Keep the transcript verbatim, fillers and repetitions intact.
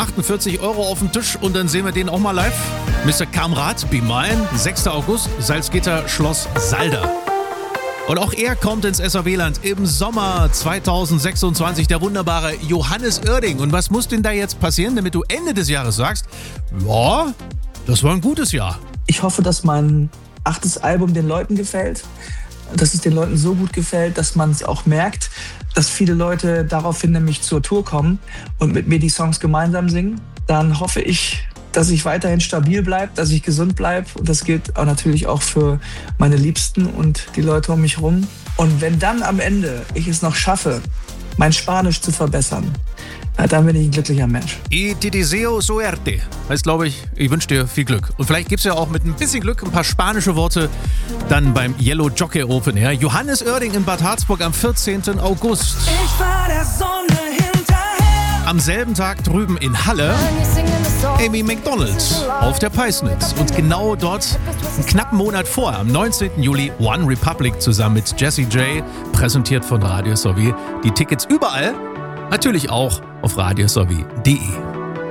achtundvierzig Euro auf den Tisch und dann sehen wir den auch mal live. Mister Kamrat, Be Mine, sechster August, Salzgitter, Schloss Salda. Und auch er kommt ins S A W-Land im Sommer zweitausendsechsundzwanzig, der wunderbare Johannes Oerding. Und was muss denn da jetzt passieren, damit du Ende des Jahres sagst, ja, das war ein gutes Jahr? Ich hoffe, dass mein achtes Album den Leuten gefällt, dass es den Leuten so gut gefällt, dass man es auch merkt, dass viele Leute daraufhin nämlich zur Tour kommen und mit mir die Songs gemeinsam singen. Dann hoffe ich, dass ich weiterhin stabil bleibe, dass ich gesund bleibe. Und das gilt auch natürlich auch für meine Liebsten und die Leute um mich rum. Und wenn dann am Ende ich es noch schaffe, mein Spanisch zu verbessern, na, dann bin ich ein glücklicher Mensch. Y te deseo suerte. Heißt, glaube ich, ich wünsche dir viel Glück. Und vielleicht gibt es ja auch mit ein bisschen Glück ein paar spanische Worte dann beim Yellow Jockey Open Air. Johannes Oerding in Bad Harzburg am vierzehnten August. Ich war der Sonne hinterher. Am selben Tag drüben in Halle Amy Macdonald auf der Peisnitz. Und genau dort, einen knappen Monat vorher, am neunzehnten Juli, One Republic zusammen mit Jessie J, präsentiert von Radio Sowie. Die Tickets überall, natürlich auch auf radiosowie punkt de.